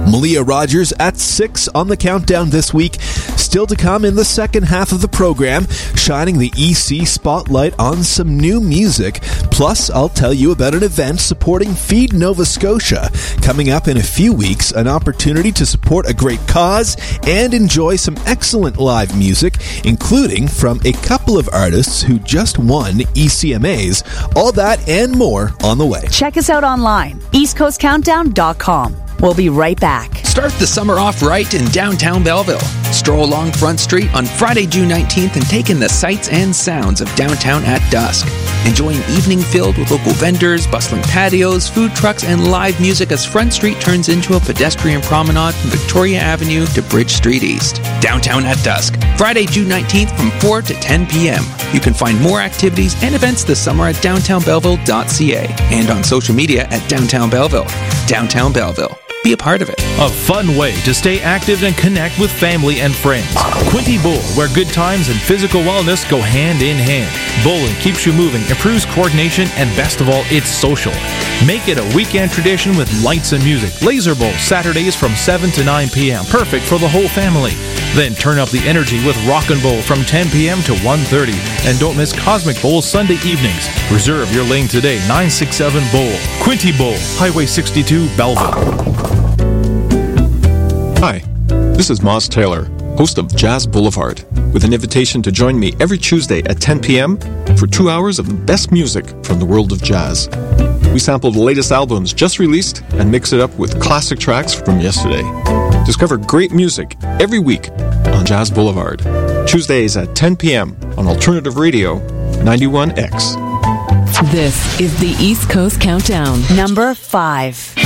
Malia Rogers at 6 on the countdown this week. Still to come in the second half of the program, shining the EC spotlight on some new music. Plus, I'll tell you about an event supporting Feed Nova Scotia. Coming up in a few weeks, an opportunity to support a great cause and enjoy some excellent live music, including from a couple of artists who just won ECMAs. All that and more on the way. Check us out online, eastcoastcountdown.com. We'll be right back. Start the summer off right in downtown Belleville. Stroll along Front Street on Friday, June 19th and take in the sights and sounds of downtown at dusk. Enjoy an evening filled with local vendors, bustling patios, food trucks, and live music as Front Street turns into a pedestrian promenade from Victoria Avenue to Bridge Street East. Downtown at dusk. Friday, June 19th from 4 to 10 p.m. You can find more activities and events this summer at downtownbelleville.ca and on social media at Downtown Belleville. Downtown Belleville. Be a part of it. A fun way to stay active and connect with family and friends. Quinty Bowl, where good times and physical wellness go hand in hand. Bowling keeps you moving, improves coordination, and best of all, it's social. Make it a weekend tradition with lights and music. Laser Bowl, Saturdays from 7 to 9 p.m. Perfect for the whole family. Then turn up the energy with Rockin' Bowl from 10 p.m. to 1:30. And don't miss Cosmic Bowl Sunday evenings. Reserve your lane today, 967 Bowl. Quinty Bowl, Highway 62, Belleville. Hi, this is Moss Taylor, host of Jazz Boulevard, with an invitation to join me every Tuesday at 10 p.m. for 2 hours of the best music from the world of jazz. We sample the latest albums just released and mix it up with classic tracks from yesterday. Discover great music every week on Jazz Boulevard. Tuesdays at 10 p.m. on Alternative Radio 91X. This is the East Coast Countdown. Number 5.